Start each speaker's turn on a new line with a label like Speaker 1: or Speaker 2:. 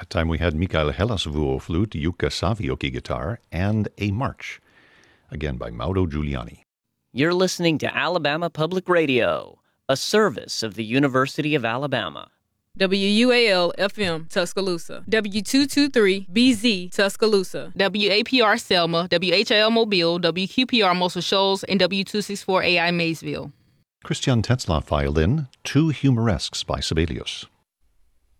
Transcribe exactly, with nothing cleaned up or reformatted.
Speaker 1: That time we had Mikael Hellasvuo flute, Jukka Savioki guitar, and A March, again by Mauro Giuliani.
Speaker 2: You're listening to Alabama Public Radio, a service of the University of Alabama.
Speaker 3: W U A L F M Tuscaloosa, W two twenty-three B Z Tuscaloosa, W A P R Selma, W H L Mobile, W Q P R Muscle Shoals, and W two sixty-four A I Maysville.
Speaker 1: Christian Tetzlaff violin, Two Humoresques by Sibelius.